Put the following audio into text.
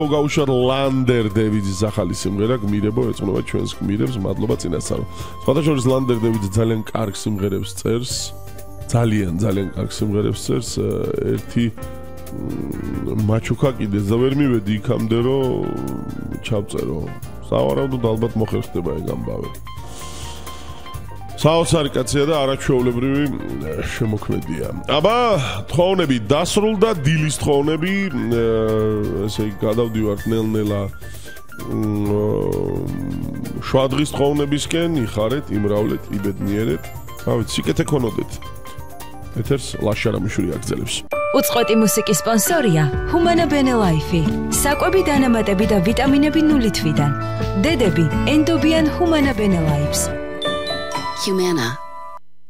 გაუშვათ ლანდერ დევიდის ახალი სიმღერა გმირებო ეწუნება ჩვენს გმირებს მადლობა წინასწარ. სხვადასხვა ლანდერ დევიდი ძალიან კარგ სიმღერებს წერს ძალიან კარგ სიმღერებს წერს ერთი მაჩუკა კიდეც და ვერ მივედი იქამდე რომ ჩავწერო. სავარაუდოდ ალბათ მოხერხდება ეგ ამბავი. საოცარი კაცია და არაჩვეულებრივი შემოქმედია. აბა, თხოვნები დასრულდა, დილის თხოვნები, ესე იგი გადავდივართ ნელ-ნელა შვადღის თხოვნებისკენ, იხარეთ, იმრავლეთ, იბედნიერეთ. რავით, სიკეთე ქონოდეთ. ეთერს ლაშარამიშვილი აგრძელებს. უწყვეტი მუსიკის სპონსორია Humana Bene Life. საკვები დანამატები და ვიტამინები 0 თვიდან. დედები ენდობიან Humana Bene Life. Humana.